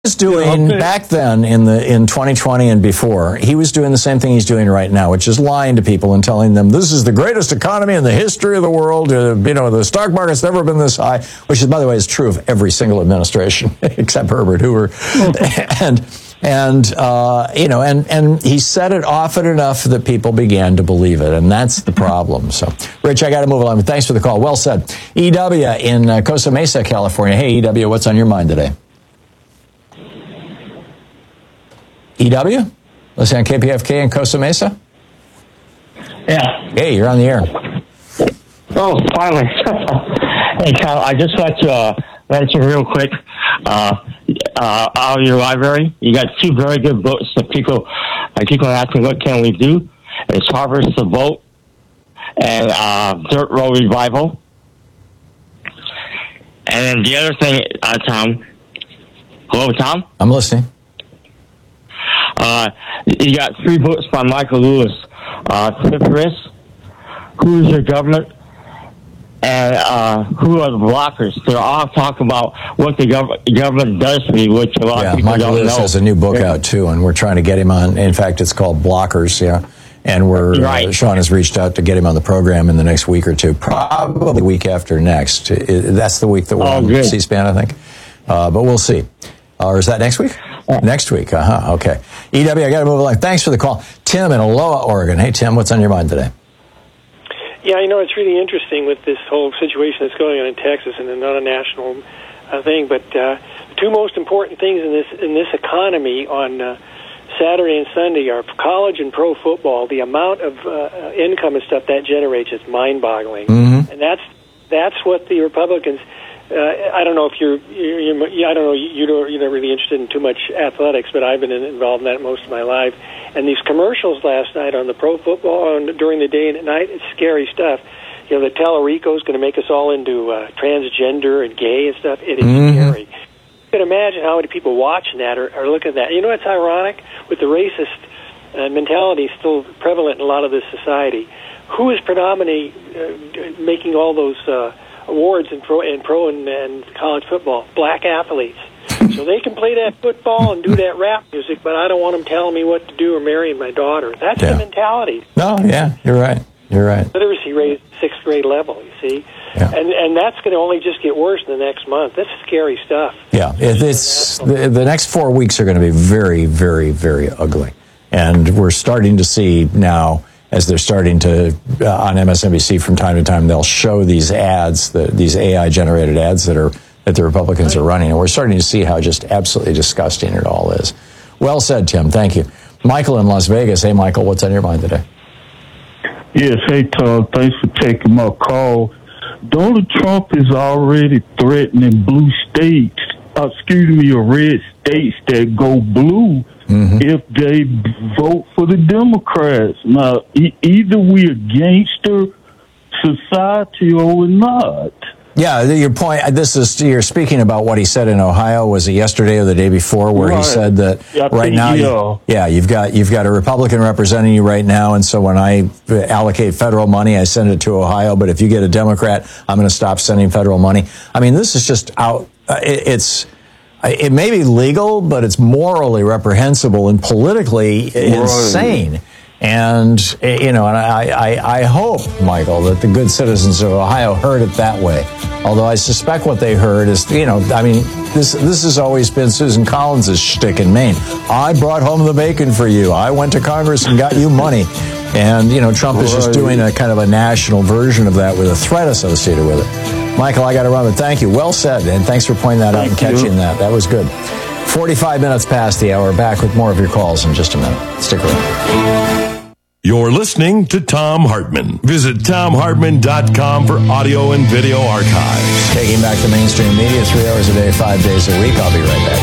was doing back then in 2020 and before, he was doing the same thing he's doing right now, which is lying to people and telling them this is the greatest economy in the history of the world. The stock market's never been this high, which is, by the way, is true of every single administration except Herbert Hoover. And he said it often enough that people began to believe it, and that's the problem. So, Rich, I got to move along. Thanks for the call. Well said. EW in Costa Mesa, California. Hey, EW, what's on your mind today? EW? Listen on KPFK in Costa Mesa? Yeah. Hey, you're on the air. Oh, finally. Hey, Kyle, I just got to mention real quick, out of your library, you got two very good books that people are asking, what can we do? It's Harvest the Vote and Dirt Road Revival. And then the other thing, Tom. Hello, Tom? I'm listening. You got three books by Michael Lewis. Cyprus, Who's Your Government, and Who Are the Blockers? They're all talking about what the government does for you, which a lot of people Michael don't Lewis know. has a new book out, too, and we're trying to get him on. In fact, it's called Blockers, yeah. And Sean has reached out to get him on the program in the next week or two, probably the week after next. That's the week that we're on C-SPAN, I think. But we'll see. Or is that next week? Next week, okay. EW, I got to move along. Thanks for the call. Tim in Aloha, Oregon. Hey, Tim, what's on your mind today? Yeah, it's really interesting with this whole situation that's going on in Texas, and not a national thing. But the two most important things in this economy on Saturday and Sunday are college and pro football. The amount of income and stuff that generates is mind-boggling, and that's what the Republicans. I don't know if you're not really interested in too much athletics, but I've been involved in that most of my life. And these commercials last night on the pro football during the day and at night, it's scary stuff. The Tellerico is going to make us all into transgender and gay and stuff. It is scary. You can imagine how many people watching that are looking at that. It's ironic with the racist mentality still prevalent in a lot of this society. Who is predominantly making all those awards in pro and college football? Black athletes. So they can play that football and do that rap music, but I don't want them telling me what to do or marrying my daughter. That's the mentality. No, yeah, you're right. Literacy rate, 6th grade level, you see. Yeah. And that's going to only just get worse in the next month. That's scary stuff. Yeah, it's the next 4 weeks are going to be very, very, very ugly. And we're starting to see now, as they're starting to, on MSNBC from time to time, they'll show these ads, these AI-generated ads that the Republicans are running. And we're starting to see how just absolutely disgusting it all is. Well said, Tim. Thank you. Michael in Las Vegas. Hey, Michael, what's on your mind today? Yes, hey, Todd. Thanks for taking my call. Donald Trump is already threatening blue states, or red states that go blue if they vote for the Democrats. Now, either we're gangster society or we're not. Yeah, your point, you're speaking about what he said in Ohio, was it yesterday or the day before, where he said that right now, you've got a Republican representing you right now, and so when I allocate federal money, I send it to Ohio, but if you get a Democrat, I'm going to stop sending federal money. I mean, this is just out, it may be legal, but it's morally reprehensible and politically insane. And, and I hope, Michael, that the good citizens of Ohio heard it that way. Although I suspect what they heard is, this has always been Susan Collins' shtick in Maine. I brought home the bacon for you. I went to Congress and got you money. And, Trump is just doing a kind of a national version of that with a threat associated with it. Michael, I got to run, but thank you. Well said. And thanks for pointing that out and catching that. That was good. 45 minutes past the hour. Back with more of your calls in just a minute. Stick around. You're listening to Thom Hartmann. Visit ThomHartmann.com for audio and video archives. Taking back the mainstream media 3 hours a day, 5 days a week. I'll be right back.